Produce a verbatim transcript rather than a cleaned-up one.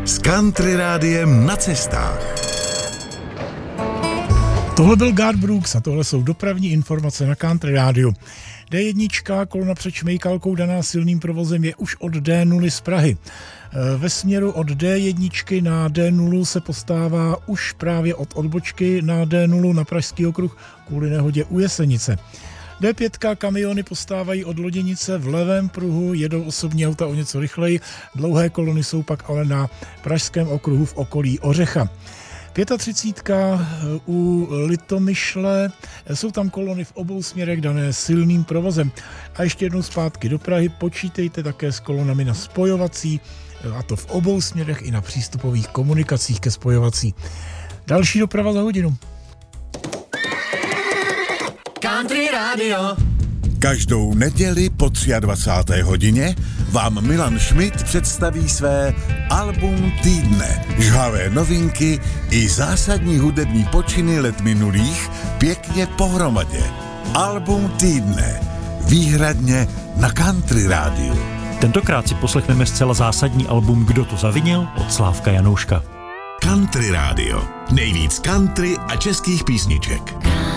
S Country Rádiem na cestách. Tohle byl Garth Brooks a tohle jsou dopravní informace na Country Rádiu. dé jedna, kolona před Šmejkalkou daná silným provozem, je už od dé nula z Prahy. Ve směru od dé jedna na dé nula se postává už právě od odbočky na dé nula na Pražský okruh kvůli nehodě u Jesenice. dé pět kamiony postávají od Loděnice v levém pruhu, jedou osobní auta o něco rychleji, dlouhé kolony jsou pak ale na Pražském okruhu v okolí Ořecha. třicet pět u Litomyšle, jsou tam kolony v obou směrech dané silným provozem. A ještě jednou zpátky do Prahy, počítejte také s kolonami na spojovací, a to v obou směrech i na přístupových komunikacích ke spojovací. Další doprava za hodinu. Country Radio. Každou neděli po dvacáté třetí hodině vám Milan Schmidt představí své album týdne. Žhavé novinky i zásadní hudební počiny let minulých pěkně pohromadě. Album týdne. Výhradně na Country Rádiu. Tentokrát si poslechneme zcela zásadní album Kdo to zavinil od Slávka Janouška. Country Radio. Nejvíc country a českých písniček.